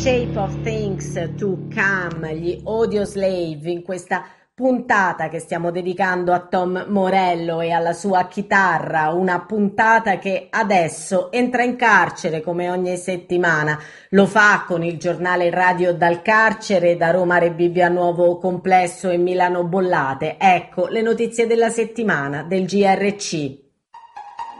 Shape of Things to Come, gli Audioslave, in questa puntata che stiamo dedicando a Tom Morello e alla sua chitarra, una puntata che adesso entra in carcere come ogni settimana, lo fa con il giornale radio dal carcere, da Roma Rebibbia Nuovo Complesso e Milano Bollate. Ecco le notizie della settimana del GRC.